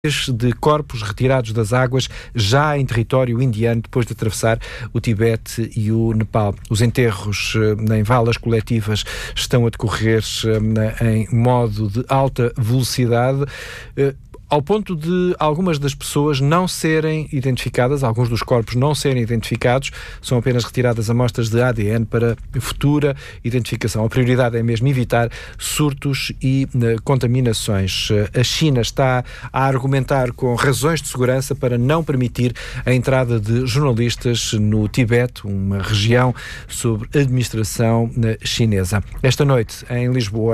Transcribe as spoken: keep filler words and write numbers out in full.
de corpos retirados das águas já em território indiano depois de atravessar o Tibete e o Nepal. Os enterros em valas coletivas estão a decorrer em modo de alta velocidade, ao ponto de algumas das pessoas não serem identificadas, alguns dos corpos não serem identificados, são apenas retiradas amostras de A D N para futura identificação. A prioridade é mesmo evitar surtos e uh, contaminações. A China está a argumentar com razões de segurança para não permitir a entrada de jornalistas no Tibete, uma região sob administração uh, chinesa. Esta noite, em Lisboa,